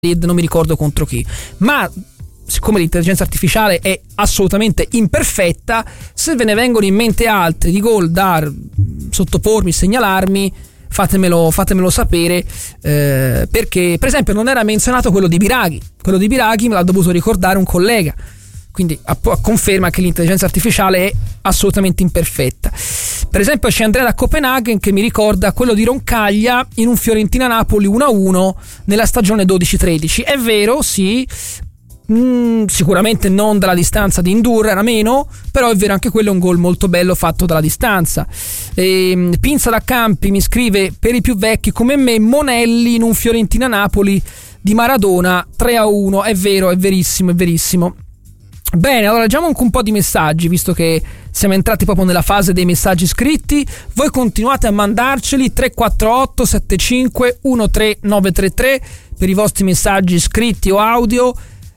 non mi ricordo contro chi, ma siccome l'intelligenza artificiale è assolutamente imperfetta, se ve ne vengono in mente altri di gol da sottopormi, segnalarmi, fatemelo sapere, perché per esempio non era menzionato quello di Biraghi me l'ha dovuto ricordare un collega, quindi conferma che l'intelligenza artificiale è assolutamente imperfetta. Per esempio c'è Andrea da Copenaghen che mi ricorda quello di Roncaglia in un Fiorentina-Napoli 1-1 nella stagione 12-13. È vero, sì, sicuramente non dalla distanza di Ndour, era meno, però è vero, anche quello è un gol molto bello fatto dalla distanza. Pinza da Campi mi scrive: per i più vecchi come me, Monelli in un Fiorentina-Napoli di Maradona 3-1. È vero, è verissimo. Bene, allora leggiamo anche un po' di messaggi, visto che siamo entrati proprio nella fase dei messaggi scritti. Voi continuate a mandarceli 348 75 13933 per i vostri messaggi scritti o audio,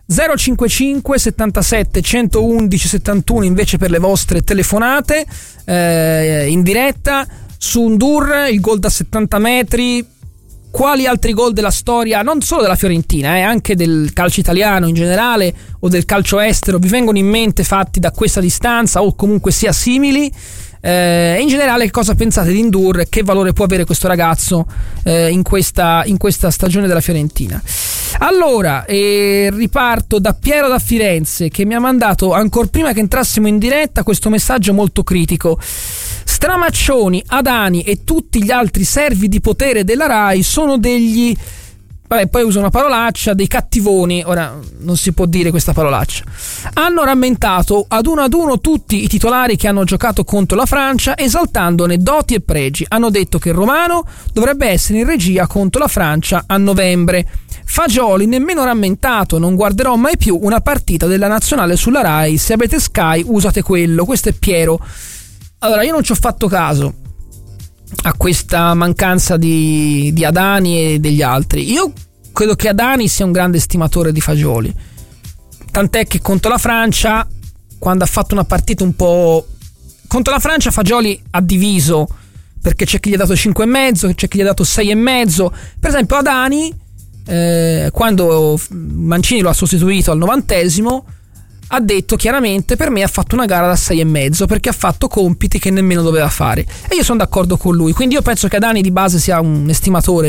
055 77 111 71 invece per le vostre telefonate in diretta. Su Ndour, il gol da 70 metri. Quali altri gol della storia, non solo della Fiorentina, anche del calcio italiano in generale o del calcio estero, vi vengono in mente fatti da questa distanza o comunque sia simili? In generale, che cosa pensate di Ndour? Che valore può avere questo ragazzo in questa stagione della Fiorentina? Allora, riparto da Piero da Firenze, che mi ha mandato ancora prima che entrassimo in diretta questo messaggio molto critico. Stramaccioni, Adani e tutti gli altri servi di potere della Rai sono degli... poi uso una parolaccia, dei cattivoni. Ora non si può dire questa parolaccia. Hanno rammentato ad uno tutti i titolari che hanno giocato contro la Francia, esaltandone doti e pregi. Hanno detto che il romano dovrebbe essere in regia contro la Francia a novembre. Fagioli nemmeno rammentato: non guarderò mai più una partita della nazionale sulla Rai, se avete Sky usate quello. Questo è Piero. Allora, io non ci ho fatto caso a questa mancanza di Adani e degli altri. Io credo che Adani sia un grande stimatore di Fagioli, tant'è che contro la Francia, quando ha fatto una partita un po'... contro la Francia Fagioli ha diviso, perché c'è chi gli ha dato 5,5, c'è chi gli ha dato 6,5. Per esempio Adani, quando Mancini lo ha sostituito al 90°, ha detto chiaramente: per me ha fatto una gara da 6,5 perché ha fatto compiti che nemmeno doveva fare, e io sono d'accordo con lui. Quindi io penso che Adani di base sia un estimatore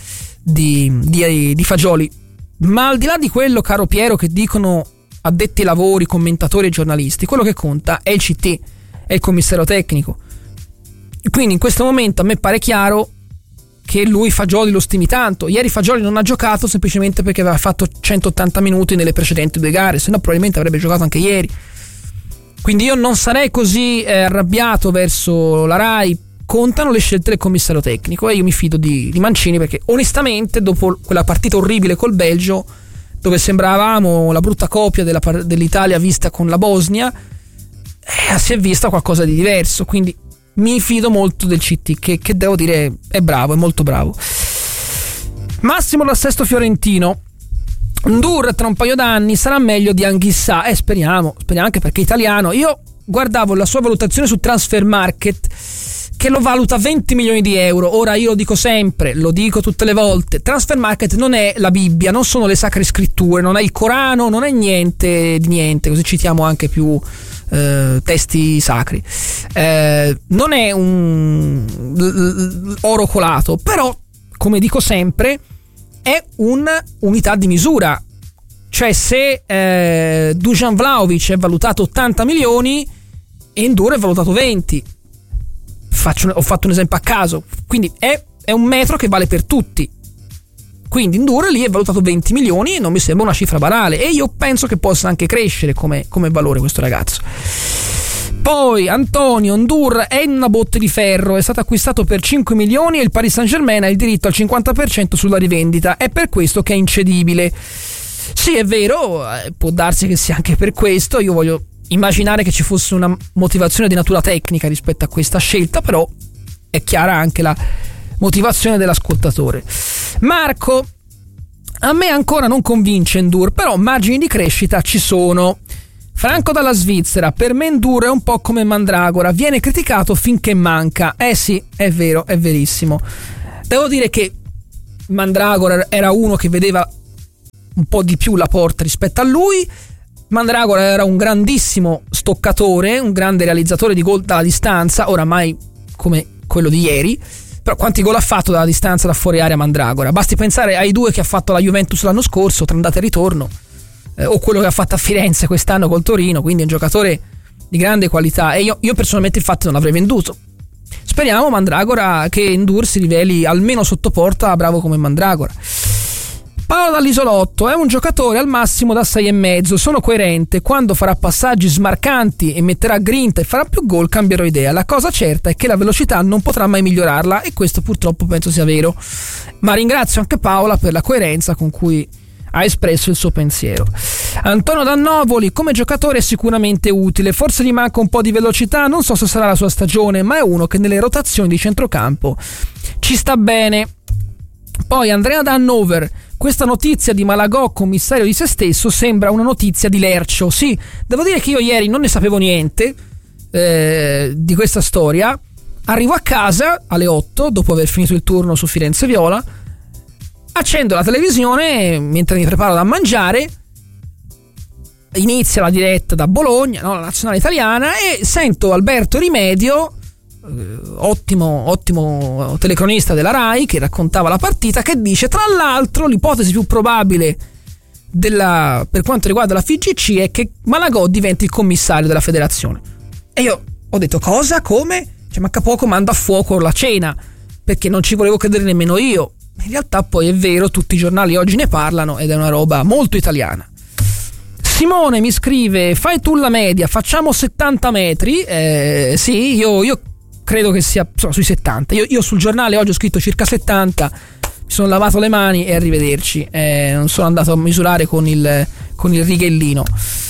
di Fagioli. Ma al di là di quello, caro Piero, che dicono addetti ai lavori, commentatori e giornalisti, quello che conta è il CT, è il commissario tecnico. Quindi in questo momento a me pare chiaro che lui Fagioli lo stimi tanto. Ieri Fagioli non ha giocato semplicemente perché aveva fatto 180 minuti nelle precedenti 2 gare, se no probabilmente avrebbe giocato anche ieri. Quindi io non sarei così arrabbiato verso la Rai. Contano le scelte del commissario tecnico e io mi fido di Mancini, perché onestamente dopo quella partita orribile col Belgio, dove sembravamo la brutta copia dell'Italia vista con la Bosnia, si è vista qualcosa di diverso. Quindi mi fido molto del CT, che devo dire è bravo, è molto bravo. Massimo da Sesto Fiorentino: Ndour tra un paio d'anni sarà meglio di Anghissà. Speriamo anche perché è italiano. Io guardavo la sua valutazione su Transfermarkt, che lo valuta 20 milioni di euro. Ora io lo dico sempre, lo dico tutte le volte: Transfermarkt non è la Bibbia, non sono le sacre scritture, non è il Corano, non è niente di niente, così citiamo anche più testi sacri. Non è un oro colato, però come dico sempre è un'unità di misura. Cioè se Dusan Vlahovic è valutato 80 milioni e Ndour è valutato 20, ho fatto un esempio a caso, quindi è un metro che vale per tutti. Quindi Ndour lì è valutato 20 milioni e non mi sembra una cifra banale, e io penso che possa anche crescere come valore questo ragazzo. Poi Antonio: Ndour è in una botte di ferro, è stato acquistato per 5 milioni e il Paris Saint-Germain ha il diritto al 50% sulla rivendita, è per questo che è incedibile. Sì, è vero, può darsi che sia anche per questo. Io voglio immaginare che ci fosse una motivazione di natura tecnica rispetto a questa scelta, però è chiara anche la motivazione dell'ascoltatore. Marco: a me ancora non convince Ndour, però margini di crescita ci sono. Franco dalla Svizzera: per me Ndour è un po' come Mandragora, viene criticato finché manca. Sì, è vero, è verissimo. Devo dire che Mandragora era uno che vedeva un po' di più la porta rispetto a lui. Mandragora era un grandissimo stoccatore, un grande realizzatore di gol dalla distanza, oramai come quello di ieri. Però quanti gol ha fatto dalla distanza da fuori area Mandragora? Basti pensare ai 2 che ha fatto la Juventus l'anno scorso, tra andata e ritorno, o quello che ha fatto a Firenze quest'anno col Torino. Quindi è un giocatore di grande qualità, e io personalmente infatti non l'avrei venduto. Speriamo Mandragora che Ndour si riveli almeno sotto porta bravo come Mandragora. Paolo dall'Isolotto: è un giocatore al massimo da 6,5, sono coerente, quando farà passaggi smarcanti e metterà grinta e farà più gol cambierò idea. La cosa certa è che la velocità non potrà mai migliorarla, e questo purtroppo penso sia vero, ma ringrazio anche Paola per la coerenza con cui ha espresso il suo pensiero. Antonio Dannovoli: come giocatore è sicuramente utile, forse gli manca un po' di velocità, non so se sarà la sua stagione, ma è uno che nelle rotazioni di centrocampo ci sta bene. Poi Andrea da Hannover: questa notizia di Malagò commissario di se stesso sembra una notizia di Lercio. Sì, devo dire che io ieri non ne sapevo niente di questa storia. Arrivo a casa alle 8 dopo aver finito il turno su Firenze Viola, accendo la televisione mentre mi preparo da mangiare, inizia la diretta da Bologna, no, la nazionale italiana, e sento Alberto Rimedio, ottimo telecronista della Rai, che raccontava la partita, che dice: tra l'altro l'ipotesi più probabile per quanto riguarda la FIGC è che Malagò diventi il commissario della federazione. E io ho detto: cosa? Come? Cioè, manca poco manda a fuoco la cena, perché non ci volevo credere nemmeno io. In realtà poi è vero, tutti i giornali oggi ne parlano ed è una roba molto italiana. Simone mi scrive: fai tu la media, facciamo 70 metri. Sì, io credo che sia sui 70. Io sul giornale oggi ho scritto circa 70, mi sono lavato le mani e arrivederci. Non sono andato a misurare con il righellino.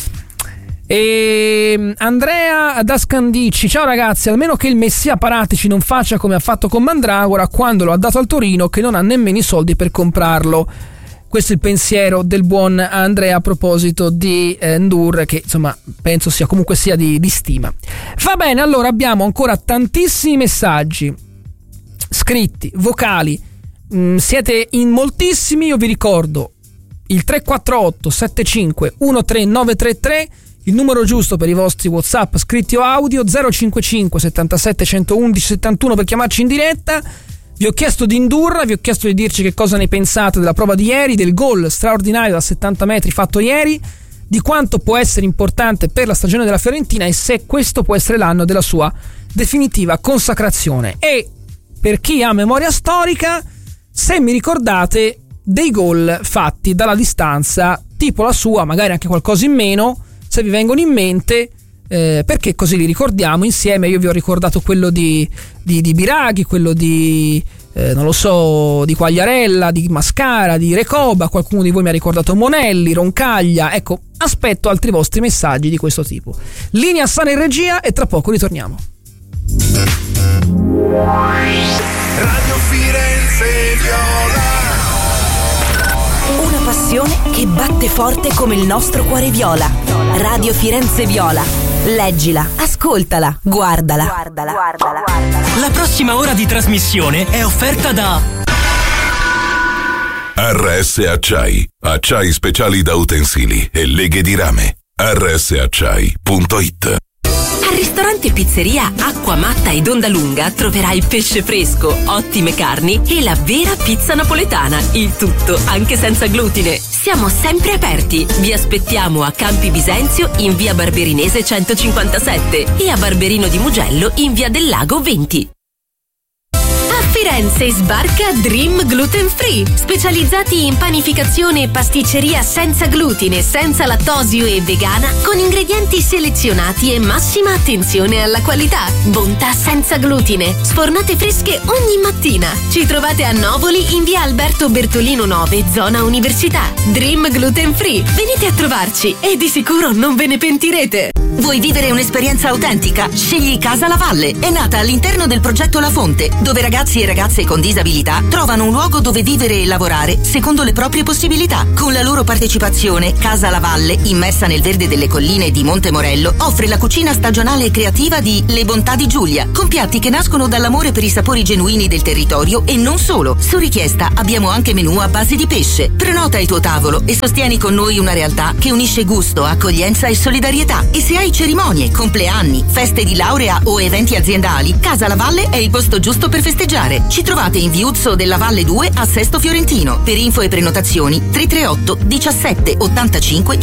E Andrea da Scandicci: ciao ragazzi, almeno che il Messia Paratici non faccia come ha fatto con Mandragora quando lo ha dato al Torino, che non ha nemmeno i soldi per comprarlo. Questo è il pensiero del buon Andrea a proposito di Ndour, che insomma penso sia comunque sia di stima. Va bene, allora abbiamo ancora tantissimi messaggi scritti, vocali, siete in moltissimi. Io vi ricordo il 348 75 13933, il numero giusto per i vostri WhatsApp scritti o audio, 055 77 111 71 per chiamarci in diretta. Vi ho chiesto di Ndour, vi ho chiesto di dirci che cosa ne pensate della prova di ieri, del gol straordinario da 70 metri fatto ieri, di quanto può essere importante per la stagione della Fiorentina e se questo può essere l'anno della sua definitiva consacrazione. E per chi ha memoria storica, se mi ricordate dei gol fatti dalla distanza tipo la sua, magari anche qualcosa in meno, se vi vengono in mente, perché così li ricordiamo insieme. Io vi ho ricordato quello di Biraghi, quello di non lo so, di Quagliarella, di Mascara, di Recoba, qualcuno di voi mi ha ricordato Monelli, Roncaglia. Ecco, aspetto altri vostri messaggi di questo tipo. Linea sana in regia e tra poco ritorniamo. Radio Firenze Viola, una passione che batte forte come il nostro cuore viola. Radio Firenze Viola. Leggila, ascoltala, guardala. La prossima ora di trasmissione è offerta da RS Acciai, acciai speciali da utensili e leghe di rame. rsacciai.it. Al ristorante Pizzeria Acqua Matta ed Onda Lunga troverai pesce fresco, ottime carni e la vera pizza napoletana. Il tutto anche senza glutine. Siamo sempre aperti. Vi aspettiamo a Campi Bisenzio in via Barberinese 157 e a Barberino di Mugello in via del Lago 20. Firenze sbarca Dream Gluten Free, specializzati in panificazione e pasticceria senza glutine, senza lattosio e vegana, con ingredienti selezionati e massima attenzione alla qualità. Bontà senza glutine, sfornate fresche ogni mattina. Ci trovate a Novoli in via Alberto Bertolino 9, zona Università. Dream Gluten Free, venite a trovarci e di sicuro non ve ne pentirete. Vuoi vivere un'esperienza autentica? Scegli Casa La Valle. È nata all'interno del progetto La Fonte, dove ragazzi e ragazze con disabilità trovano un luogo dove vivere e lavorare secondo le proprie possibilità. Con la loro partecipazione, Casa La Valle, immersa nel verde delle colline di Monte Morello, offre la cucina stagionale e creativa di Le Bontà di Giulia, con piatti che nascono dall'amore per i sapori genuini del territorio e non solo. Su richiesta abbiamo anche menù a base di pesce. Prenota il tuo tavolo e sostieni con noi una realtà che unisce gusto, accoglienza e solidarietà. E se hai cerimonie, compleanni, feste di laurea o eventi aziendali, Casa La Valle è il posto giusto per festeggiare. Ci trovate in Viuzzo della Valle 2 a Sesto Fiorentino. Per info e prenotazioni 338 17 85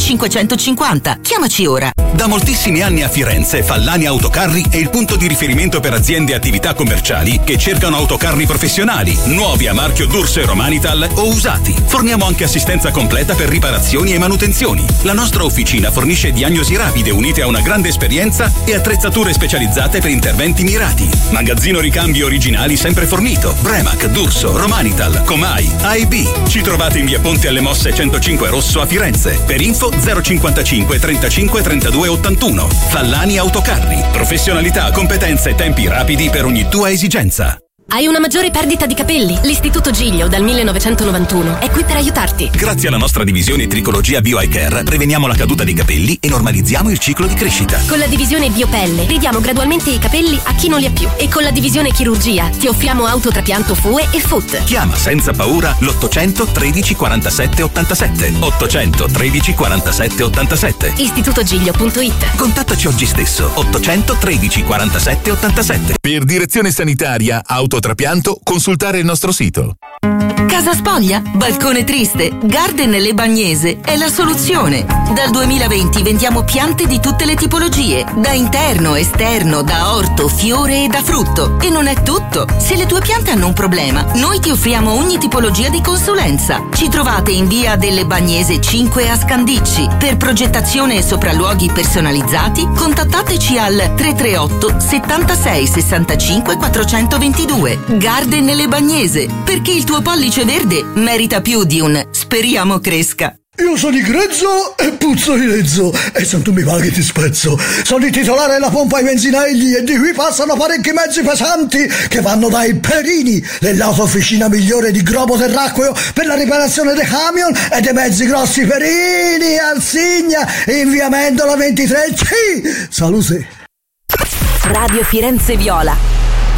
550. Chiamaci ora. Da moltissimi anni a Firenze, Fallani Autocarri è il punto di riferimento per aziende e attività commerciali che cercano autocarri professionali, nuovi a marchio D'Urso e Romanital o usati. Forniamo anche assistenza completa per riparazioni e manutenzioni. La nostra officina fornisce diagnosi rapide unite a una grande esperienza e attrezzature specializzate per interventi mirati. Magazzino ricambi originali sempre fornito. Premac, D'Urso, Romanital, Comai, AEB. Ci trovate in via Ponte alle Mosse 105 Rosso a Firenze. Per info 055 35 32 81. Fallani Autocarri. Professionalità, competenze e tempi rapidi per ogni tua esigenza. Hai una maggiore perdita di capelli? L'Istituto Giglio dal 1991 è qui per aiutarti. Grazie alla nostra divisione Tricologia Bio Eye Care preveniamo la caduta dei capelli e normalizziamo il ciclo di crescita. Con la divisione Biopelle ridiamo gradualmente i capelli a chi non li ha più. E con la divisione Chirurgia ti offriamo autotrapianto FUE e FUT. Chiama senza paura l'800 13 47 87. 800 13 47 87. Istitutogiglio.it. Contattaci oggi stesso. 800 13 47 87. Per direzione sanitaria autotrapianto, consultare il nostro sito. Casa spoglia? Balcone triste? Garden Le Bagnese è la soluzione. Dal 2020 vendiamo piante di tutte le tipologie, da interno, esterno, da orto, fiore e da frutto. E non è tutto. Se le tue piante hanno un problema, noi ti offriamo ogni tipologia di consulenza. Ci trovate in via delle Bagnese 5 a Scandicci. Per progettazione e sopralluoghi personalizzati, contattateci al 338 76 65 422. Garden Le Bagnese, perché il tuo pollice verde merita più di un speriamo cresca. Io sono di grezzo e puzzo di lezzo, e se tu mi paghi ti spezzo. Sono il titolare della pompa ai benzinelli e di qui passano parecchi mezzi pesanti che vanno dai Perini, dell'autofficina migliore di globo terracqueo per la riparazione dei camion e dei mezzi grossi Perini, Arsigna, in via Mendola 23C. Salute. Radio Firenze Viola.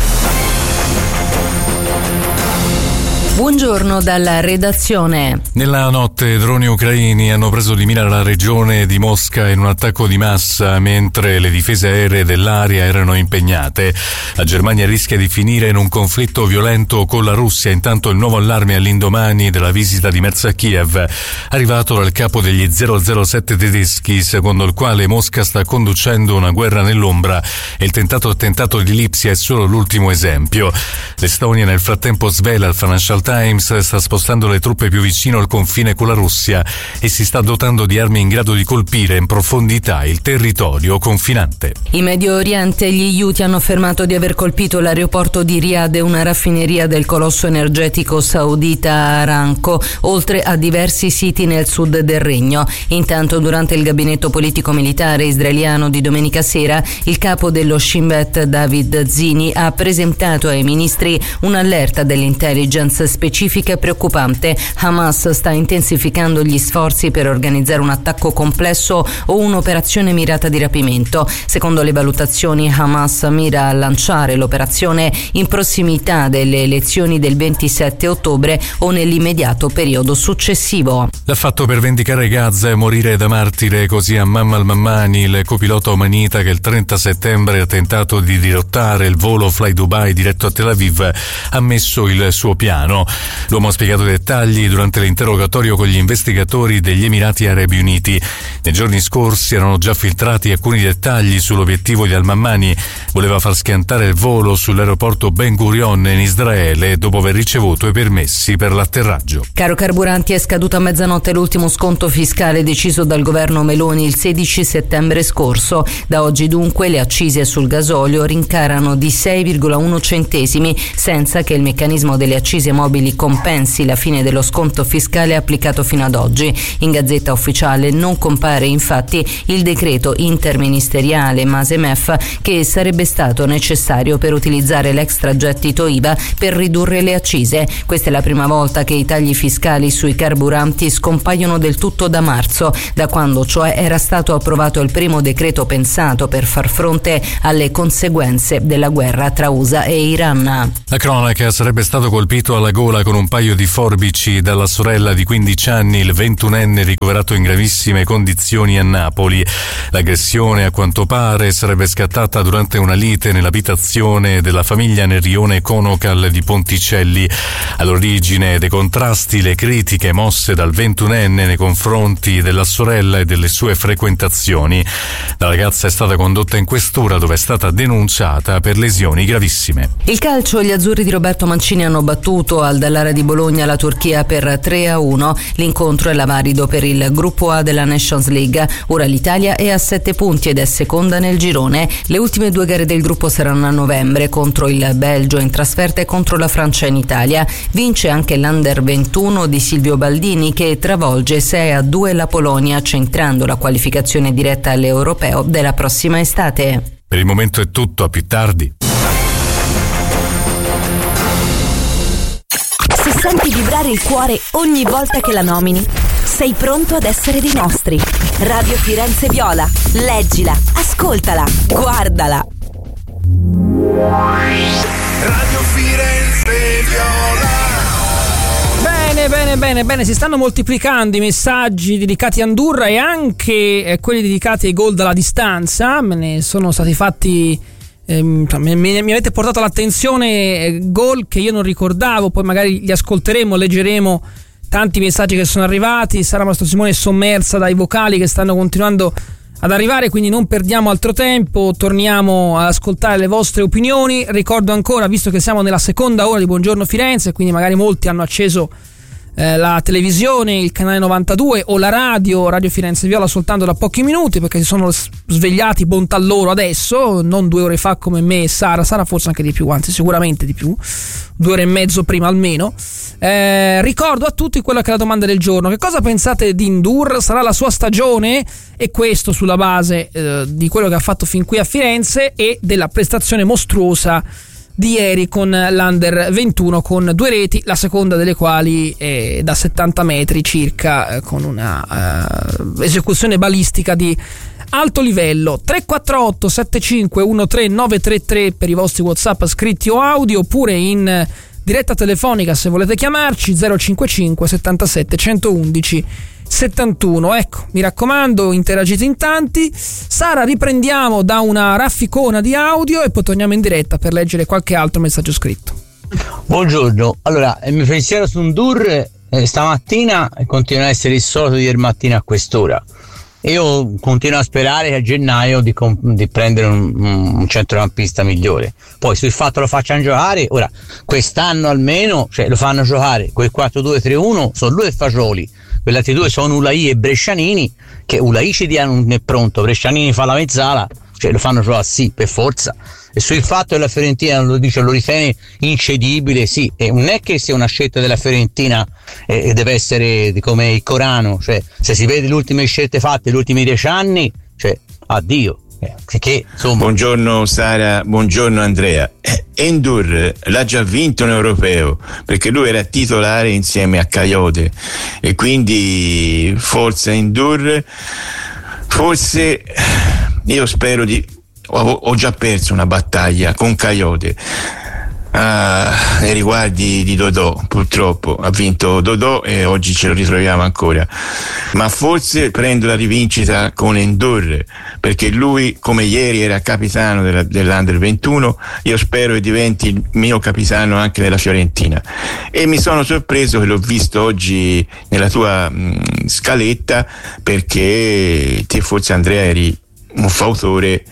Buongiorno dalla redazione. Nella notte droni ucraini hanno preso di mira la regione di Mosca in un attacco di massa mentre le difese aeree dell'area erano impegnate. La Germania rischia di finire in un conflitto violento con la Russia. Intanto il nuovo allarme all'indomani della visita di Merz a Kiev, arrivato dal capo degli 007 tedeschi, secondo il quale Mosca sta conducendo una guerra nell'ombra e il tentato attentato di Lipsia è solo l'ultimo esempio. L'Estonia nel frattempo svela al Financial Times sta spostando le truppe più vicino al confine con la Russia e si sta dotando di armi in grado di colpire in profondità il territorio confinante. In Medio Oriente gli Houthi hanno affermato di aver colpito l'aeroporto di Riyadh e una raffineria del colosso energetico saudita Aramco, oltre a diversi siti nel sud del regno. Intanto, durante il gabinetto politico-militare israeliano di domenica sera, il capo dello Shin Bet David Zini ha presentato ai ministri un'allerta dell'intelligence specifica e preoccupante. Hamas sta intensificando gli sforzi per organizzare un attacco complesso o un'operazione mirata di rapimento. Secondo le valutazioni, Hamas mira a lanciare l'operazione in prossimità delle elezioni del 27 ottobre o nell'immediato periodo successivo. L'ha fatto per vendicare Gaza e morire da martire così Amman al-Mammani, il copilota omanita che il 30 settembre ha tentato di dirottare il volo Fly Dubai diretto a Tel Aviv, ha messo il suo piano. L'uomo ha spiegato i dettagli durante l'interrogatorio con gli investigatori degli Emirati Arabi Uniti. Nei giorni scorsi erano già filtrati alcuni dettagli sull'obiettivo di al-Mammani. Voleva far schiantare il volo sull'aeroporto Ben Gurion in Israele dopo aver ricevuto i permessi per l'atterraggio. Caro carburanti, è scaduto a mezzanotte l'ultimo sconto fiscale deciso dal governo Meloni il 16 settembre scorso. Da oggi dunque le accise sul gasolio rincarano di 6,1 centesimi senza che il meccanismo delle accise mobili automobili compensi la fine dello sconto fiscale applicato fino ad oggi. In Gazzetta Ufficiale non compare infatti il decreto interministeriale Mase-Mef che sarebbe stato necessario per utilizzare l'extragettito IVA per ridurre le accise. Questa è la prima volta che i tagli fiscali sui carburanti scompaiono del tutto da marzo, da quando cioè era stato approvato il primo decreto pensato per far fronte alle conseguenze della guerra tra USA e Iran. La cronaca: sarebbe stato colpito alla gola con un paio di forbici dalla sorella di 15 anni il 21enne ricoverato in gravissime condizioni a Napoli. L'aggressione, a quanto pare, sarebbe scattata durante una lite nell'abitazione della famiglia nel rione Conocal di Ponticelli. All'origine dei contrasti le critiche mosse dal 21enne nei confronti della sorella e delle sue frequentazioni. La ragazza è stata condotta in questura, dove è stata denunciata per lesioni gravissime. Il calcio: gli azzurri di Roberto Mancini hanno battuto al Dallara di Bologna la Turchia per 3-1. L'incontro è valido per il gruppo A della Nations League. Ora l'Italia è a 7 punti ed è seconda nel girone. Le ultime 2 gare del gruppo saranno a novembre, contro il Belgio in trasferta e contro la Francia in Italia. Vince anche l'Under 21 di Silvio Baldini, che travolge 6-2 la Polonia, centrando la qualificazione diretta all'Europeo della prossima estate. Per il momento è tutto, a più tardi. Se senti vibrare il cuore ogni volta che la nomini, sei pronto ad essere dei nostri. Radio Firenze Viola. Leggila, ascoltala, guardala. Radio Firenze Viola. Bene, si stanno moltiplicando i messaggi dedicati a Ndurra e anche quelli dedicati ai gol dalla distanza. Me ne sono stati fatti, mi avete portato all'attenzione gol che io non ricordavo, poi magari li ascolteremo, leggeremo tanti messaggi che sono arrivati. Sara Mastro Simone è sommersa dai vocali che stanno continuando ad arrivare, quindi non perdiamo altro tempo, torniamo ad ascoltare le vostre opinioni. Ricordo ancora, visto che siamo nella seconda ora di Buongiorno Firenze, quindi magari molti hanno acceso la televisione, il canale 92 o la radio Firenze Viola soltanto da pochi minuti, perché si sono svegliati, bontà loro, adesso, non 2 ore fa come me e Sara forse anche di più, anzi sicuramente di più, 2 ore e mezzo prima almeno. Ricordo a tutti quella che è la domanda del giorno: che cosa pensate di Ndur? Sarà la sua stagione? E questo sulla base di quello che ha fatto fin qui a Firenze e della prestazione mostruosa di ieri con l'Under 21, con 2 reti, la seconda delle quali è da 70 metri circa, con una esecuzione balistica di alto livello. 348 75 13 933 per i vostri WhatsApp scritti o audio, oppure in diretta telefonica se volete chiamarci 055 77 111 71. Ecco, mi raccomando, interagite in tanti. Sara, riprendiamo da una rafficona di audio e poi torniamo in diretta per leggere qualche altro messaggio scritto. Buongiorno, allora il mio pensiero su Ndur stamattina continua a essere il solito di ieri mattina a quest'ora. Io continuo a sperare che a gennaio di prendere un centrocampista migliore. Poi sul fatto lo facciano giocare, ora quest'anno almeno, cioè lo fanno giocare quel 4-2-3-1, sono lui e Fagioli. Quegli altri 2 sono Ulai e Brescianini, che Ulai ci dia non è pronto, Brescianini fa la mezzala, cioè lo fanno giocare sì, per forza. E sul fatto che la Fiorentina lo ritiene incedibile, sì, e non è che sia una scelta della Fiorentina e deve essere come il Corano, cioè se si vede le ultime scelte fatte negli ultimi 10 anni, cioè addio. Che, insomma. Buongiorno Sara, buongiorno Andrea. Ndur l'ha già vinto un europeo, perché lui era titolare insieme a Coyote, e quindi forse Ndur, forse io spero ho già perso una battaglia con Coyote nei riguardi di Dodò. Purtroppo ha vinto Dodò e oggi ce lo ritroviamo ancora, ma forse prendo la rivincita con Ndur, perché lui, come ieri era capitano dell'Under 21, io spero che diventi il mio capitano anche nella Fiorentina. E mi sono sorpreso che l'ho visto oggi nella tua scaletta, perché te forse, Andrea, eri un fautore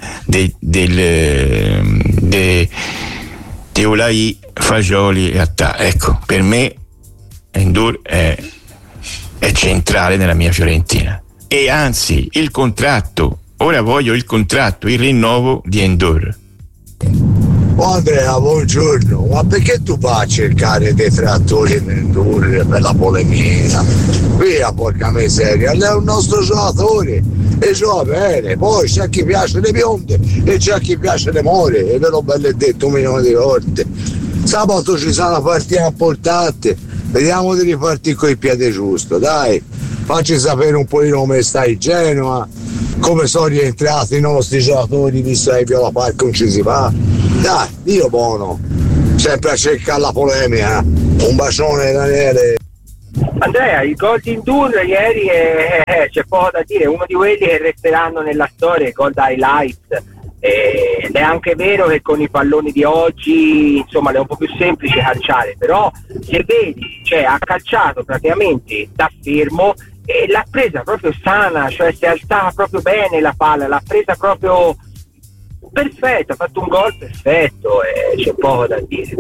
di Ulai, Fagioli e Attà. Ecco, per me Ndur è centrale nella mia Fiorentina, e anzi il contratto, ora voglio il contratto, il rinnovo di Ndur. Oh Andrea, buongiorno, ma perché tu vai a cercare detrattori in Endur per la polemica? Via, porca miseria, lei è un nostro giocatore e gioca bene, poi c'è chi piace le bionde e c'è chi piace le more, e ve l'ho bello detto 1 milione di volte. Sabato ci sarà una partita importante, vediamo di ripartire con il piede giusto, dai, facci sapere un po' di come stai Genoa, come sono rientrati i nostri giocatori visto che Viola Park non ci si va. Dai, Dio buono, sempre a cercare la polemica. Un bacione Daniele. Andrea, il gol di Ndur ieri c'è poco da dire, uno di quelli che resteranno nella storia, il gol da highlights. Ed è anche vero che con i palloni di oggi insomma è un po' più semplice calciare, però se vedi, cioè ha calciato praticamente da fermo e l'ha presa proprio sana, cioè si è alzata proprio bene la palla, l'ha presa proprio perfetto, ha fatto un gol perfetto e c'è poco da dire.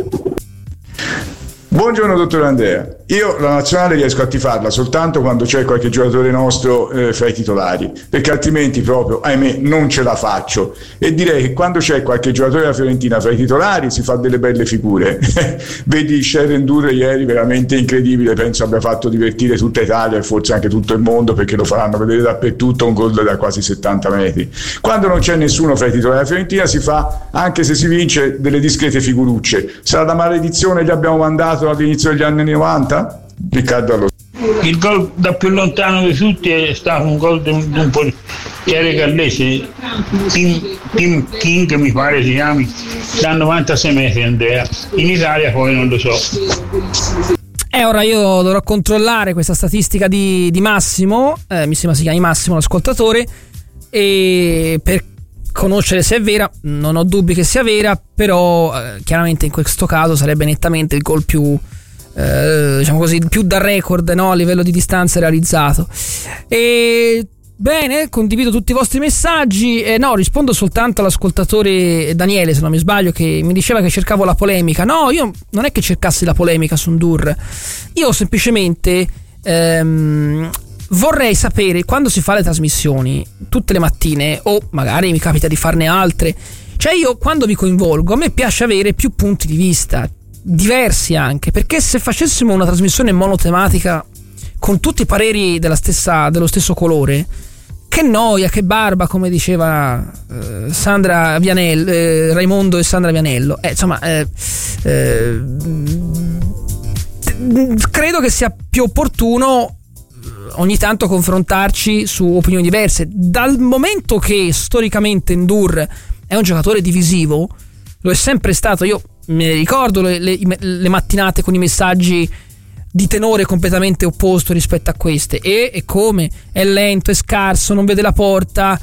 Buongiorno dottor Andrea, io la nazionale riesco a tifarla soltanto quando c'è qualche giocatore nostro fra i titolari, perché altrimenti proprio, ahimè, non ce la faccio, e direi che quando c'è qualche giocatore della Fiorentina fra i titolari si fa delle belle figure. Vedi Sharon Dur ieri, veramente incredibile, penso abbia fatto divertire tutta Italia e forse anche tutto il mondo, perché lo faranno vedere dappertutto, un gol da quasi 70 metri. Quando non c'è nessuno fra i titolari della Fiorentina si fa, anche se si vince, delle discrete figurucce. Sarà la maledizione che abbiamo mandato all'inizio degli anni 90? Riccardo Allo. Il gol da più lontano di tutti è stato un gol di un portiere gallese, Tim King mi pare si chiami, da 96 metri Andrea, in Italia poi non lo so. Ora io dovrò controllare questa statistica di Massimo, mi sembra si chiami Massimo l'ascoltatore, e per conoscere se è vera, non ho dubbi che sia vera, però chiaramente in questo caso sarebbe nettamente il gol più diciamo così, più da record, no, a livello di distanza realizzato. E bene, condivido tutti i vostri messaggi. No, rispondo soltanto all'ascoltatore Daniele, se non mi sbaglio, che mi diceva che cercavo la polemica. No, io non è che cercassi la polemica su Ndur, io semplicemente vorrei sapere, quando si fa le trasmissioni tutte le mattine, o magari mi capita di farne altre, cioè io quando vi coinvolgo a me piace avere più punti di vista diversi, anche perché se facessimo una trasmissione monotematica con tutti i pareri dello stesso colore, che noia, che barba, come diceva Sandra Vianello, Raimondo e Sandra Vianello. Insomma, credo che sia più opportuno ogni tanto confrontarci su opinioni diverse. Dal momento che storicamente Ndur è un giocatore divisivo, lo è sempre stato. Io me ne ricordo le mattinate con i messaggi di tenore completamente opposto rispetto a queste, e come è lento, è scarso, non vede la porta.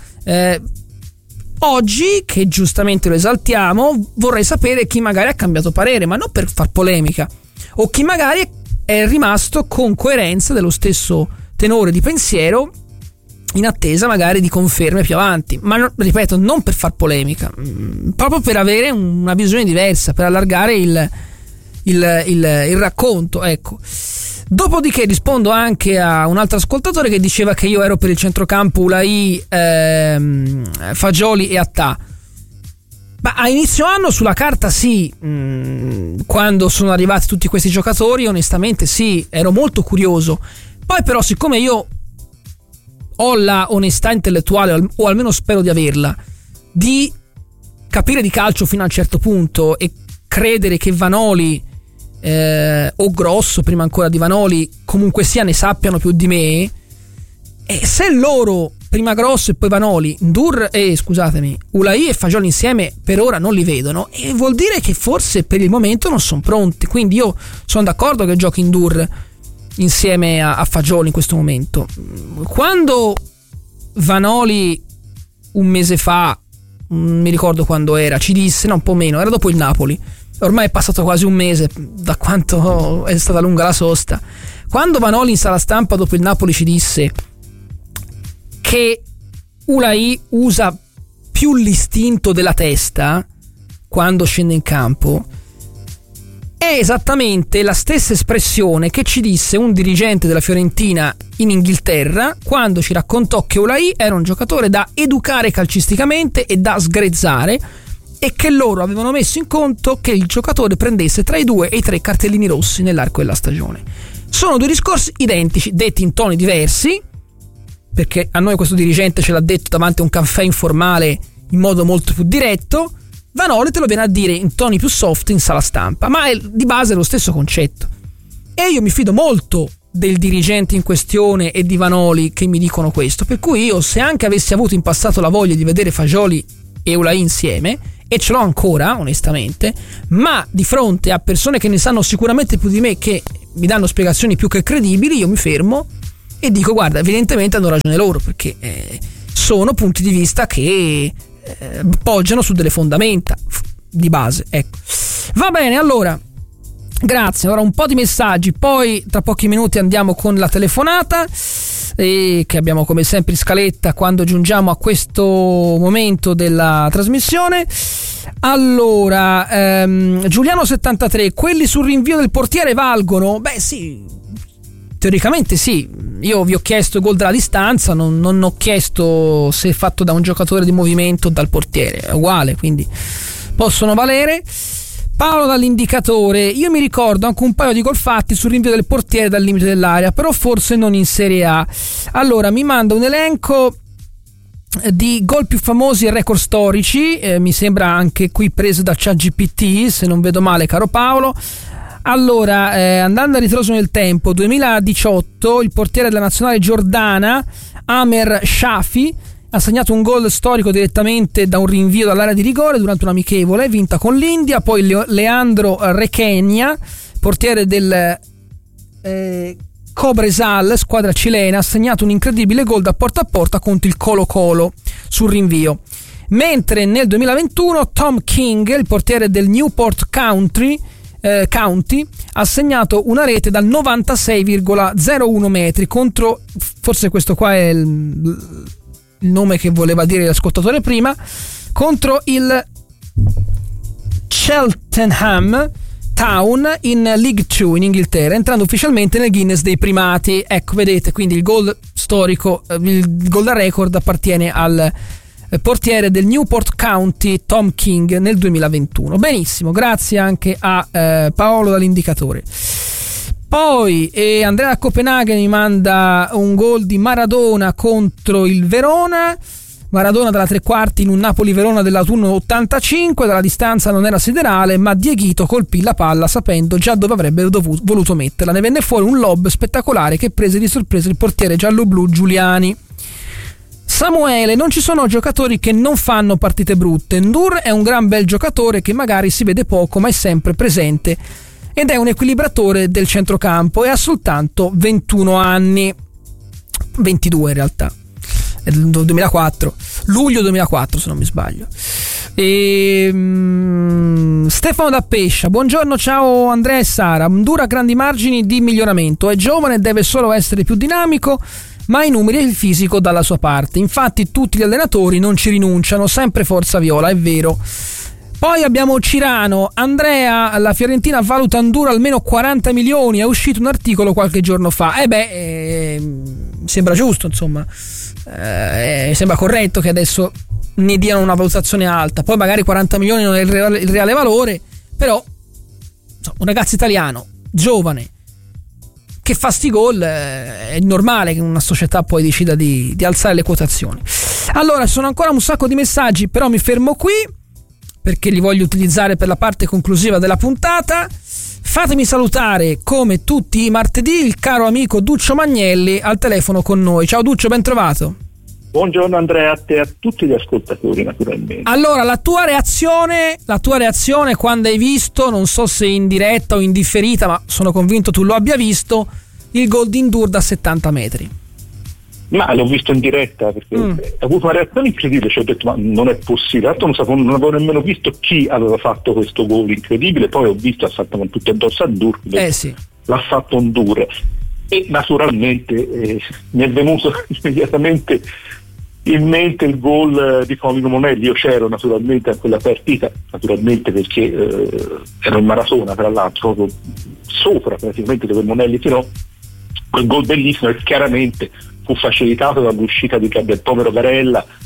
Oggi, che giustamente lo esaltiamo, vorrei sapere chi magari ha cambiato parere, ma non per far polemica, o chi magari è rimasto con coerenza dello stesso tenore di pensiero, in attesa magari di conferme più avanti, ma ripeto, non per far polemica, proprio per avere una visione diversa, per allargare il racconto, ecco. Dopodiché rispondo anche a un altro ascoltatore che diceva che io ero per il centrocampo Ulai, Fagioli e Attà. Ma a inizio anno sulla carta sì, quando sono arrivati tutti questi giocatori onestamente sì, ero molto curioso. Poi però, siccome io ho la onestà intellettuale, o almeno spero di averla, di capire di calcio fino a un certo punto e credere che Vanoli o Grosso, prima ancora di Vanoli, comunque sia ne sappiano più di me, e se loro, prima Grosso e poi Vanoli, Ulai e Fagioli insieme per ora non li vedono, e vuol dire che forse per il momento non sono pronti. Quindi io sono d'accordo che giochi Ndur insieme a Fagioli in questo momento. Quando Vanoli un mese fa, mi ricordo quando era, ci disse, no, un po' meno, era dopo il Napoli, ormai è passato quasi un mese da quanto è stata lunga la sosta, quando Vanoli in sala stampa dopo il Napoli ci disse che Ulai usa più l'istinto della testa quando scende in campo, è esattamente la stessa espressione che ci disse un dirigente della Fiorentina in Inghilterra quando ci raccontò che Ulai era un giocatore da educare calcisticamente e da sgrezzare, e che loro avevano messo in conto che il giocatore prendesse tra i 2 e i 3 cartellini rossi nell'arco della stagione. Sono 2 discorsi identici, detti in toni diversi, perché a noi questo dirigente ce l'ha detto davanti a un caffè informale in modo molto più diretto. Vanoli te lo viene a dire in toni più soft in sala stampa, ma di base è lo stesso concetto. E io mi fido molto del dirigente in questione e di Vanoli che mi dicono questo, per cui io, se anche avessi avuto in passato la voglia di vedere Fagioli e Ulai insieme, e ce l'ho ancora onestamente, ma di fronte a persone che ne sanno sicuramente più di me, che mi danno spiegazioni più che credibili, io mi fermo e dico: guarda, evidentemente hanno ragione loro, perché sono punti di vista che poggiano su delle fondamenta di base, ecco. Va bene, allora grazie. Ora un po' di messaggi, poi tra pochi minuti andiamo con la telefonata che abbiamo come sempre in scaletta quando giungiamo a questo momento della trasmissione. Allora, Giuliano 73, quelli sul rinvio del portiere valgono? Beh sì, teoricamente sì. Io vi ho chiesto gol dalla distanza, non ho chiesto se è fatto da un giocatore di movimento o dal portiere, è uguale, quindi possono valere. Paolo dall'Indicatore, io mi ricordo anche un paio di gol fatti sul rinvio del portiere dal limite dell'area, però forse non in Serie A. Allora mi manda un elenco di gol più famosi e record storici, mi sembra anche qui preso da ChatGPT, se non vedo male, caro Paolo. Allora, andando a ritroso nel tempo, 2018 il portiere della nazionale giordana Amer Shafi ha segnato un gol storico direttamente da un rinvio dall'area di rigore durante un'amichevole vinta con l'India. Poi Leandro Requenia, portiere del Cobresal, squadra cilena, ha segnato un incredibile gol da porta a porta contro il Colo-Colo sul rinvio. Mentre nel 2021 Tom King, il portiere del Newport County, ha segnato una rete dal 96,01 metri contro, forse questo qua è il nome che voleva dire l'ascoltatore prima, contro il Cheltenham Town in League 2 in Inghilterra, entrando ufficialmente nel Guinness dei primati. Ecco, vedete, quindi il gol storico, il gol da record appartiene al portiere del Newport County Tom King nel 2021. Benissimo, grazie anche a Paolo dall'Indicatore. Poi Andrea da Copenaghen mi manda un gol di Maradona contro il Verona. Maradona dalla tre quarti in un Napoli-Verona dell'autunno 85, dalla distanza non era siderale, ma Dieghito colpì la palla sapendo già dove avrebbe voluto metterla. Ne venne fuori un lob spettacolare che prese di sorpresa il portiere giallo-blu Giuliani. Samuele, non ci sono giocatori che non fanno partite brutte. Ndur è un gran bel giocatore che magari si vede poco ma è sempre presente ed è un equilibratore del centrocampo e ha soltanto 21 anni, 22 in realtà, è del 2004, luglio 2004 se non mi sbaglio. Stefano da Pescia, buongiorno, ciao Andrea e Sara. Ndur ha grandi margini di miglioramento, è giovane e deve solo essere più dinamico, ma i numeri e il fisico dalla sua parte. Infatti tutti gli allenatori non ci rinunciano, sempre forza viola, è vero. Poi abbiamo Cirano, Andrea, la Fiorentina valuta Ndur almeno 40 milioni, è uscito un articolo qualche giorno fa. Sembra giusto, insomma, sembra corretto che adesso ne diano una valutazione alta. Poi magari 40 milioni non è il reale valore, però insomma, un ragazzo italiano, giovane, che fa sti gol, è normale che una società poi decida di alzare le quotazioni. Allora, sono ancora un sacco di messaggi, però mi fermo qui perché li voglio utilizzare per la parte conclusiva della puntata. Fatemi salutare, come tutti i martedì, il caro amico Duccio Magnelli al telefono con noi. Ciao Duccio, ben trovato. Buongiorno Andrea, a te e a tutti gli ascoltatori naturalmente. Allora, la tua reazione quando hai visto, non so se in diretta o in differita, ma sono convinto tu lo abbia visto, il gol di Ndur da 70 metri. Ma l'ho visto in diretta perché ho avuto una reazione incredibile, cioè ho detto ma non è possibile, non avevo nemmeno visto chi aveva fatto questo gol incredibile, poi ho visto ha fatto con tutto addosso a Ndur, sì. L'ha fatto Ndur e naturalmente mi è venuto immediatamente in mente il gol di Comino Monelli. Io c'ero naturalmente a quella partita, naturalmente perché ero in maratona, tra l'altro proprio sopra praticamente dove Monelli tirò quel gol bellissimo e chiaramente fu facilitato dall'uscita del povero Garella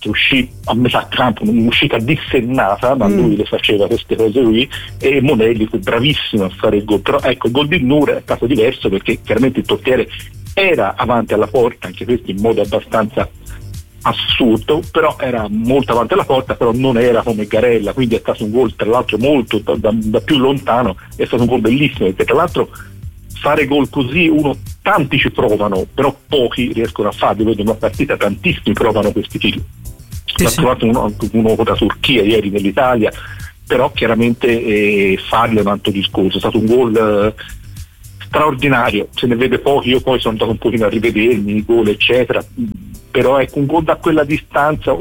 che uscì a metà campo, un'uscita dissennata, ma lui le faceva queste cose qui, e Monelli fu bravissimo a fare il gol. Però ecco, il gol di Nur è stato diverso perché chiaramente il portiere era avanti alla porta, anche questo in modo abbastanza assurdo, però era molto avanti alla porta, però non era come Garella, quindi è stato un gol tra l'altro molto da più lontano, è stato un gol bellissimo, perché tra l'altro fare gol così tanti ci provano, però pochi riescono a farli. Vedo una partita, tantissimi provano questi tiri. L'ha trovato uno con la Turchia ieri nell'Italia, però chiaramente farli è un altro discorso. È stato un gol straordinario, se ne vede pochi. Io poi sono andato un pochino a rivedermi i gol eccetera, però ecco, un gol da quella distanza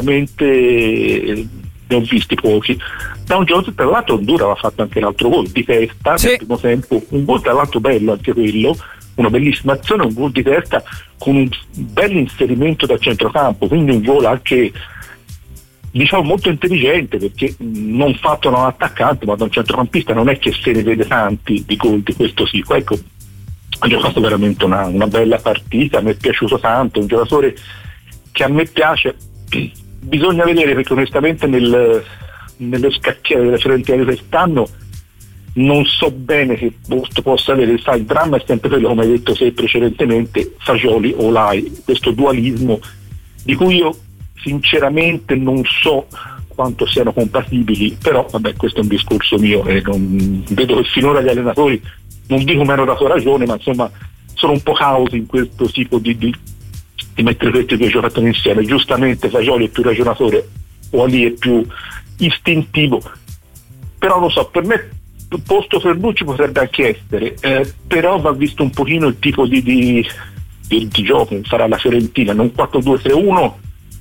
onestamente ne ho visti pochi. Da un giorno, tra l'altro Ndur aveva fatto anche l'altro gol di testa nel primo tempo, un gol tra l'altro bello anche quello, una bellissima azione, un gol di testa con un bel inserimento da centrocampo, quindi un gol anche diciamo molto intelligente, perché non fatto da un attaccante ma da un centrocampista non è che se ne vede tanti di gol di questo tipo. Ecco, ha giocato veramente una bella partita, mi è piaciuto tanto, un giocatore che a me piace. Bisogna vedere, perché onestamente nelle scacchiere della Fiorentina di quest'anno non so bene che posto possa avere. Sai, il dramma è sempre quello, come hai detto te precedentemente, Fagioli o Olai, questo dualismo di cui io sinceramente non so quanto siano compatibili, però vabbè, questo è un discorso mio e non vedo che finora gli allenatori, non dico mi hanno dato ragione, ma insomma sono un po' causi in questo tipo di mettere questi due giocatori insieme. Giustamente Fagioli è più ragionatore, Olai è più istintivo, però lo so, per me il posto Ferrucci potrebbe anche essere, però va visto un pochino il tipo di gioco che farà la Fiorentina. In un 4-2-3-1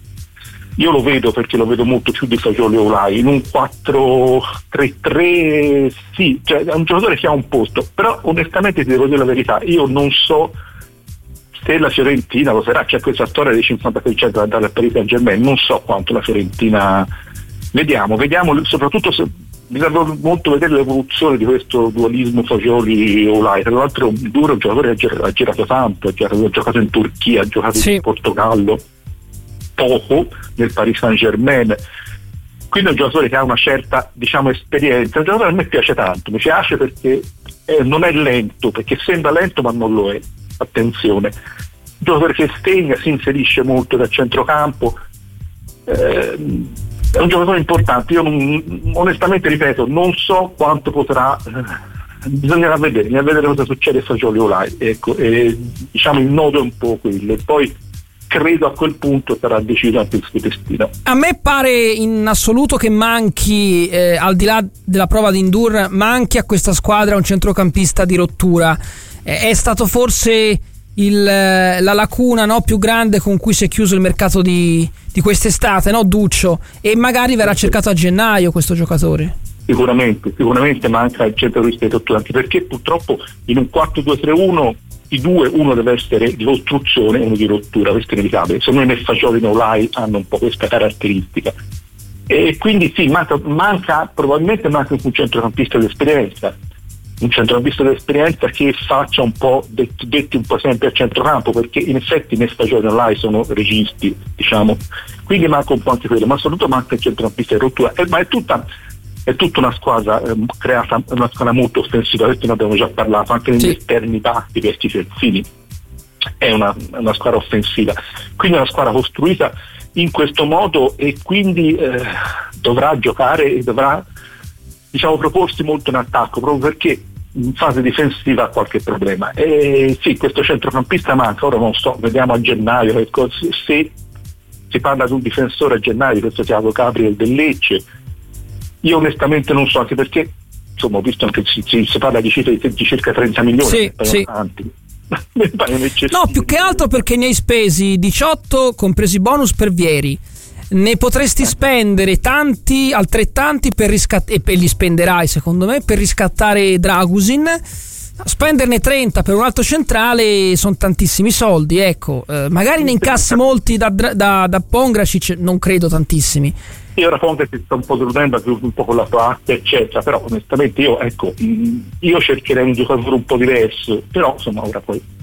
io lo vedo, perché lo vedo molto più di Fagioli e Olai. In un 4-3-3 sì, cioè è un giocatore che ha un posto, però onestamente ti devo dire la verità, io non so se la Fiorentina lo sarà. C'è questa storia del 50% da dare al Paris Saint-Germain, non so quanto la Fiorentina, vediamo, soprattutto se bisogna molto vedere l'evoluzione di questo dualismo Fagioli-Olai. Tra l'altro un duro giocatore, ha girato tanto, ha giocato in Turchia, ha giocato in Portogallo, poco nel Paris Saint-Germain, quindi è un giocatore che ha una certa, diciamo, esperienza. Un giocatore che a me piace tanto, mi piace perché non è lento, perché sembra lento ma non lo è, attenzione, un giocatore che segna, si inserisce molto dal centrocampo, è un giocatore importante. Io onestamente ripeto, non so quanto potrà, bisognerà vedere cosa succede a Fagioli e Olai, ecco, diciamo il nodo è un po' quello, e poi credo a quel punto sarà deciso anche il suo destino. A me pare in assoluto che manchi, al di là della prova di Ndur, manchi a questa squadra un centrocampista di rottura. È stato forse la lacuna, no, più grande con cui si è chiuso il mercato di quest'estate, no, Duccio? E magari verrà cercato a gennaio questo giocatore. Sicuramente manca il centrocampista di rottura, anche perché purtroppo in un 4-2-3-1 i due, uno deve essere di costruzione e uno di rottura, questo è inevitabile. Secondo me né Fagioli né Olai hanno un po' questa caratteristica, e quindi sì, probabilmente manca un centrocampista di esperienza, che faccia un po', detti un po' sempre a centrocampo, perché in effetti né Fagioli né Olai sono registi, diciamo, quindi manca un po' anche quello, ma soprattutto manca il centrocampista di rottura, ma è tutta una squadra creata, una squadra molto offensiva, questo ne abbiamo già parlato, anche negli esterni bassi, questi terzini, è una squadra offensiva, quindi è una squadra costruita in questo modo, e quindi dovrà giocare e dovrà, diciamo, proporsi molto in attacco, proprio perché in fase difensiva ha qualche problema. E sì, questo centrocampista manca, ora non so, vediamo a gennaio, ecco, se si parla di un difensore a gennaio, questo Thiago Gabriel del Lecce. Io onestamente non so, anche perché insomma ho visto anche si parla di cifre di circa 30 milioni. Sì. No, più che altro perché ne hai spesi 18 compresi bonus per Vieri, ne potresti spendere tanti, altrettanti per riscattare, e li spenderai secondo me per riscattare Dragusin. Spenderne 30 per un altro centrale sono tantissimi soldi, ecco. Magari ne incassi molti da Pongracic, non credo tantissimi. Io ora Pongracic sta un po' deludendo un po' con la sua arte eccetera, però onestamente io cercherei un giocatore un po' diverso, però insomma ora poi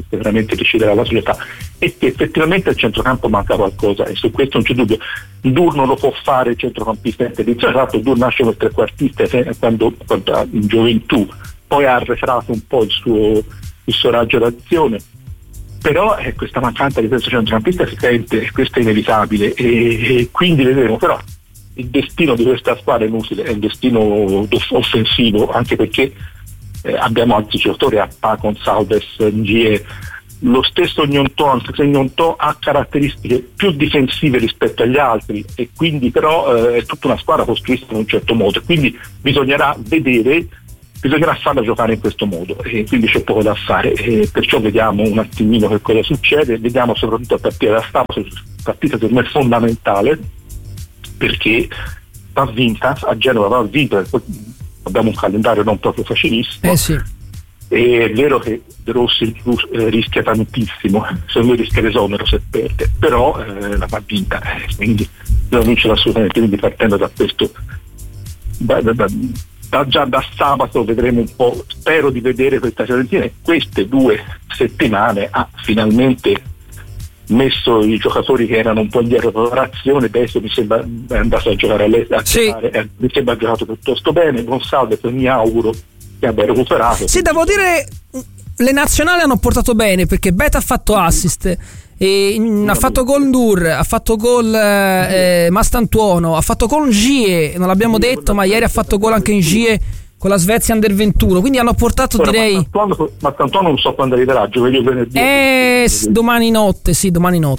che veramente deciderà la società, è che effettivamente al centrocampo manca qualcosa, e su questo non c'è dubbio. Dur non lo può fare il centrocampista interdizionato. Dur nasce come trequartista quando in gioventù, poi ha arretrato un po' il suo raggio d'azione, però questa mancanza di questo centrocampista si sente, questo è inevitabile, e quindi vedremo. Però il destino di questa squadra è inutile, è un destino offensivo, anche perché abbiamo altri giocatori, con Salves, Ngie, lo stesso Gnonto, anche se Gnonto ha caratteristiche più difensive rispetto agli altri, e quindi però è tutta una squadra costruita in un certo modo, quindi bisognerà farla giocare in questo modo, e quindi c'è poco da fare, e perciò vediamo un attimino che cosa succede, vediamo soprattutto a partire da sabato. Partita per me è fondamentale, perché va vinta, a Genova va vinta, abbiamo un calendario non proprio facilissimo, sì. E è vero che De Rossi rischia tantissimo, secondo me rischia l'esonero se perde, però la va vinta, quindi devo vincere assolutamente. Quindi partendo da questo, già da sabato vedremo un po', spero di vedere questa Fiorentina, e queste 2 settimane ha finalmente messo i giocatori che erano un po' indietro di preparazione. Adesso mi sembra è andato a giocare all'estero, mi sembra ha giocato piuttosto bene. Gonsalves, mi auguro che abbia recuperato. Sì, devo dire, le nazionali hanno portato bene, perché Beta ha fatto assist, ha fatto gol Ndur, ha fatto gol Mastantuono, ha fatto gol Ngie, non l'abbiamo detto, ma ieri ha fatto gol anche Ngie con la Svezia Under 21, quindi hanno portato, direi. Mastantuono non so quando arriverà, giovedì o venerdì. Domani notte, sì.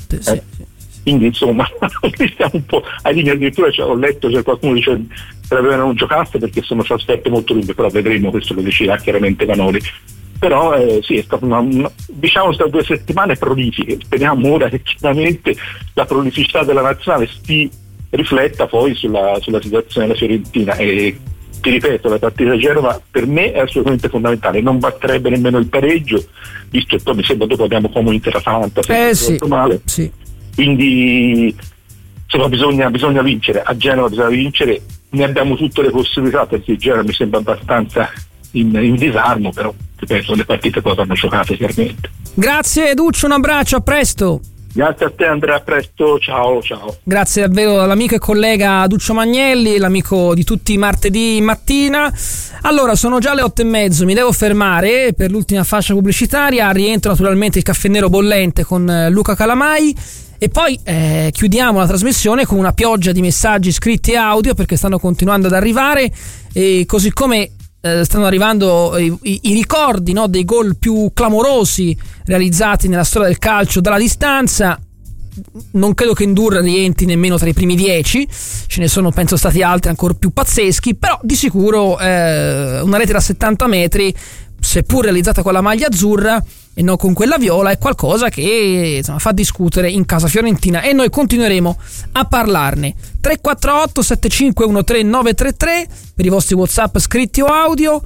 Quindi insomma stiamo un po' ai limiti. Addirittura ho letto, c'è qualcuno dice che non giocasse perché sono trasferte molto lunghe, però vedremo, questo lo deciderà chiaramente Vanoli. Però sì, è stata diciamo state 2 settimane prolifiche. Speriamo ora che chiaramente la prolificità della nazionale si rifletta poi sulla situazione della Fiorentina, e ti ripeto, la partita di Genova per me è assolutamente fondamentale, non basterebbe nemmeno il pareggio, visto che poi mi sembra dopo abbiamo come Inter-Atalanta, male. Sì. Quindi insomma bisogna vincere, a Genova bisogna vincere, ne abbiamo tutte le possibilità, perché Genova mi sembra abbastanza in disarmo, però ripeto, le partite poi vanno giocate chiaramente. Grazie Duccio, un abbraccio, a presto. Grazie a te Andrea, a presto, ciao. Grazie davvero all'amico e collega Duccio Magnelli, l'amico di tutti i martedì mattina. Allora, sono già le 8:30, mi devo fermare per l'ultima fascia pubblicitaria, rientro naturalmente il caffè nero bollente con Luca Calamai, e poi chiudiamo la trasmissione con una pioggia di messaggi scritti e audio, perché stanno continuando ad arrivare, e così come stanno arrivando i ricordi, no, dei gol più clamorosi realizzati nella storia del calcio dalla distanza. Non credo che Ndur rientri nemmeno tra i primi 10, ce ne sono penso stati altri ancora più pazzeschi, però di sicuro una rete da 70 metri, seppur realizzata con la maglia azzurra e non con quella viola, è qualcosa che insomma fa discutere in casa fiorentina, e noi continueremo a parlarne. 348 7513 933 per i vostri WhatsApp scritti o audio,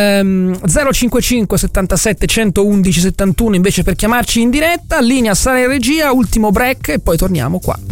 055 77 111 71 invece per chiamarci in diretta. Linea Sara e regia, ultimo break e poi torniamo qua.